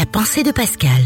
pensée de Pascal.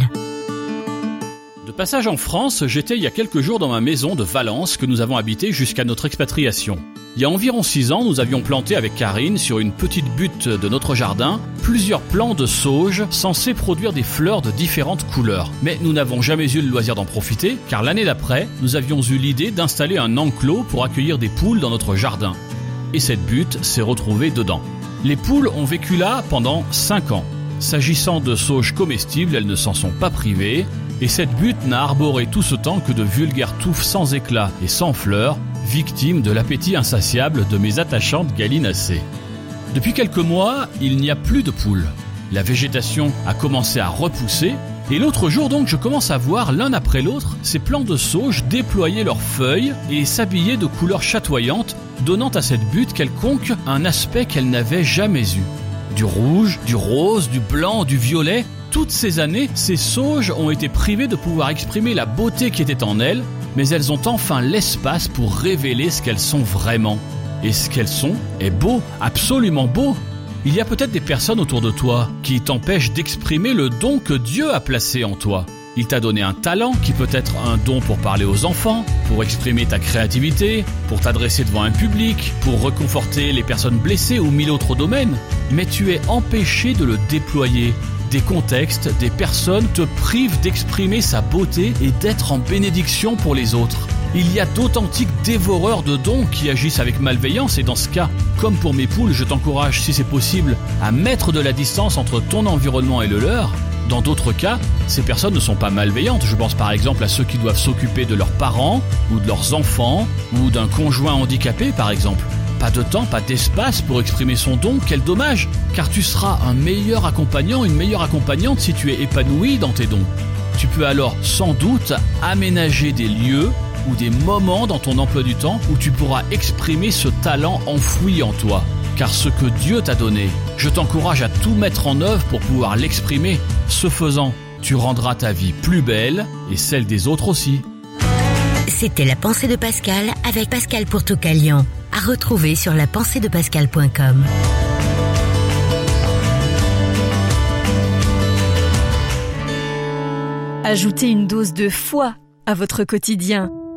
De passage en France, j'étais il y a quelques jours dans ma maison de Valence que nous avons habitée jusqu'à notre expatriation. Il y a environ 6 ans, nous avions planté avec Karine sur une petite butte de notre jardin plusieurs plants de sauge censés produire des fleurs de différentes couleurs. Mais nous n'avons jamais eu le loisir d'en profiter car l'année d'après, nous avions eu l'idée d'installer un enclos pour accueillir des poules dans notre jardin. Et cette butte s'est retrouvée dedans. Les poules ont vécu là pendant 5 ans. S'agissant de sauge comestibles, elles ne s'en sont pas privées. Et cette butte n'a arboré tout ce temps que de vulgaires touffes sans éclat et sans fleurs, victimes de l'appétit insatiable de mes attachantes gallinacées. Depuis quelques mois, il n'y a plus de poules. La végétation a commencé à repousser, et l'autre jour donc je commence à voir l'un après l'autre ces plants de sauge déployer leurs feuilles et s'habiller de couleurs chatoyantes, donnant à cette butte quelconque un aspect qu'elle n'avait jamais eu. Du rouge, du rose, du blanc, du violet. Toutes ces années, ces sauges ont été privées de pouvoir exprimer la beauté qui était en elles, mais elles ont enfin l'espace pour révéler ce qu'elles sont vraiment. Et ce qu'elles sont est beau, absolument beau. Il y a peut-être des personnes autour de toi qui t'empêchent d'exprimer le don que Dieu a placé en toi. Il t'a donné un talent qui peut être un don pour parler aux enfants, pour exprimer ta créativité, pour t'adresser devant un public, pour réconforter les personnes blessées ou 1000 autres domaines. Mais tu es empêché de le déployer. Des contextes, des personnes te privent d'exprimer sa beauté et d'être en bénédiction pour les autres. Il y a d'authentiques dévoreurs de dons qui agissent avec malveillance et dans ce cas, comme pour mes poules, je t'encourage, si c'est possible, à mettre de la distance entre ton environnement et le leur. Dans d'autres cas, ces personnes ne sont pas malveillantes. Je pense par exemple à ceux qui doivent s'occuper de leurs parents ou de leurs enfants ou d'un conjoint handicapé par exemple. Pas de temps, pas d'espace pour exprimer son don, quel dommage, car tu seras un meilleur accompagnant, une meilleure accompagnante si tu es épanoui dans tes dons. Tu peux alors sans doute aménager des lieux ou des moments dans ton emploi du temps où tu pourras exprimer ce talent enfoui en toi. Car ce que Dieu t'a donné, je t'encourage à tout mettre en œuvre pour pouvoir l'exprimer. Ce faisant, tu rendras ta vie plus belle et celle des autres aussi. C'était la pensée de Pascal avec Pascal pour Toucalion. À retrouver sur lapenseedepascal.com. Ajoutez une dose de foi à votre quotidien